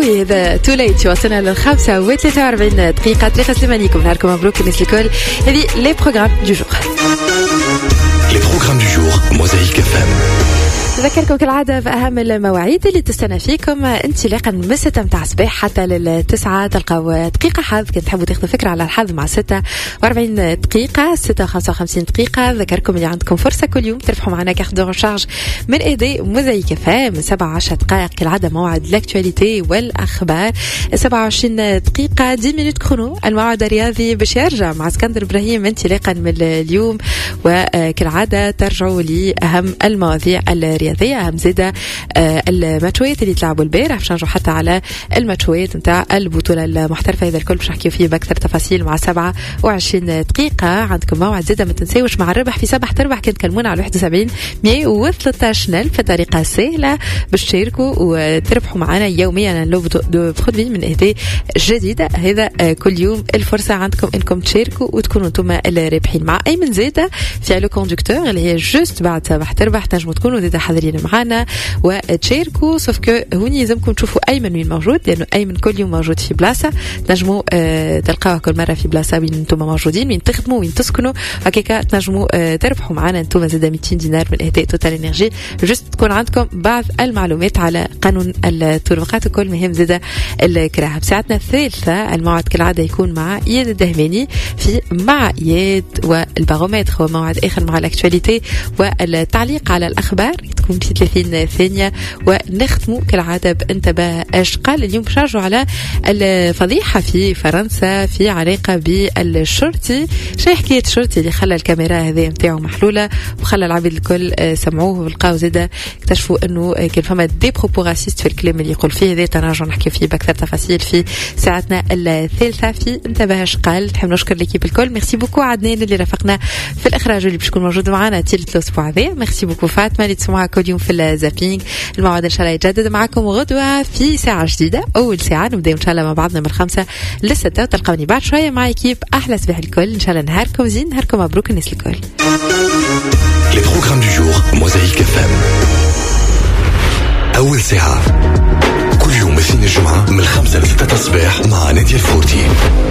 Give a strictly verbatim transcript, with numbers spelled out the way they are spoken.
وي هذا تو ليت وصلنا للخمسة وثلاثة وأربعين دقيقة. طريقة سليمانيكم نهاركم مبروك الناس الكل. هذه لي بروغرام دو جور. لي بروغرام دو جور موزايك اف ام. نذكركم كالعادة بأهم المواعيد اللي تستنى فيكم انطلاقا من ستة متاع الصباح حتى للتسعة. تلقاو دقيقة حظ كنت تحبوا تاخذوا فكرة على الحظ مع ستة وأربعين دقيقة ستة وخمسة وخمسين دقيقة. ذكركم اللي عندكم فرصة كل يوم تربحوا معنا كارت دو رشارج من ايدي موزايك اف ام. سبعة عشر دقائق كالعادة موعد لاكتواليتي والأخبار. سبعة وعشرين دقيقة عشرة مينوت كرونو الموعد الرياضي باش يرجع مع اسكندر إبراهيم انطلاقا من اليوم. وكالعادة ترجعوا لأهم المواضيع الرياضية أهم زيادة آه الماتشوات اللي تلعبوا البارح باش نرجعوا حتى على الماتشوات نتاع البطولة المحترفة. هذا الكل باش نحكيو فيه بأكثر تفاصيل مع سبعة وعشرين دقيقة. عندكم موعد زيادة ما تنساوش مع الربح في سبح تربح. كنت كلمونا على واحد وسبعين مية وثلاثة عشر نلف بطريقة سهلة باش تشاركوا وتربحوا معنا يوميا لو دو برودوي من اهداء جديدة. هذا آه كل يوم الفرصة عندكم انكم تشاركوا وتكونوا انتم الرابحين. مع اي من زيادة في لو كوندكتور اللي هي جوست بعد سبح تربح تنجموا تكونوا زيادة حاضرين معنا وتشاركوا. سوف كو هوني لازمكم تشوفوا ايمن وين موجود لانه ايمن كل يوم موجود في بلاصه تنجموا آه تلقاوه كل مره في بلاصه وين انتم موجودين وين تخدموا وين تسكنوا. هكاك تنجموا آه تربحوا معنا انتم زاد مئتين دينار من اهداء توتال انرجي. جست تكون عندكم بعض المعلومات على قانون التورقات وكل مهم زاد الكراهه. بساعتنا الثالثه الموعد كالعاده يكون مع اياد الدهماني في مع اياد والبارومتر. هو موعد اخر مع الاكتواليتي والتعليق على الاخبار تكون في ثلاثين ثانية. ونختموا كالعادة بانتباه ايش قال اليوم. بشارجوا على الفضيحة في فرنسا في علاقة بالشرطي. شي حكاية الشرطي اللي خلى الكاميرا هذه متاعه محلولة وخلى العبيد الكل سمعوه ولقاو زيدا اكتشفوا انه كان فما دي بروبو راسيست في الكلام اللي يقول فيه. هذا تنرجع نحكي فيه بأكثر تفاصيل في ساعتنا الثالثة في انتباه ايش قال. نحب نشكر ليكيب الكل. ميرسي بوكو عدنان اللي رافقنا في الإخراج اللي باش يكون موجود معنا تيلة الأسبوع هذا. ميرسي بوكو فاطمة اللي تسمعها كل يوم في الزابينج. الموعد إن شاء الله يتجدد معكم غدوة في ساعة جديدة. أول ساعة نبدأ إن شاء الله مع بعضنا من خمسة لستة وتلقوني بعد شوية مع كيب أحلى صباح الكل. إن شاء الله نهاركم زين نهاركم مبروك الناس الكل. Les programmes du jour موزايك اف ام. أول ساعة كل يوم اثنين الجمعة من الخمسة لستة الصباح مع نادية الفورتي.